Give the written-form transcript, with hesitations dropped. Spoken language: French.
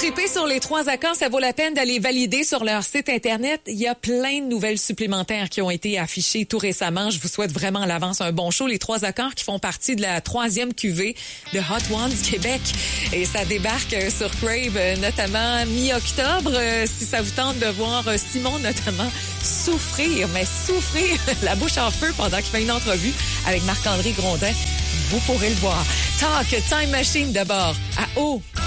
tripez sur les 3 accords, ça vaut la peine d'aller valider sur leur site Internet. Il y a plein de nouvelles supplémentaires qui ont été affichées tout récemment. Je vous souhaite vraiment à l'avance un bon show. Les 3 accords qui font partie de la 3e cuvée de Hot Ones Québec. Et ça débarque sur Crave, notamment mi-octobre. Si ça vous tente de voir Simon, notamment, souffrir la bouche en feu pendant qu'il fait une entrevue avec Marc-André Grondin, vous pourrez le voir. Talk Time Machine d'abord, à haut.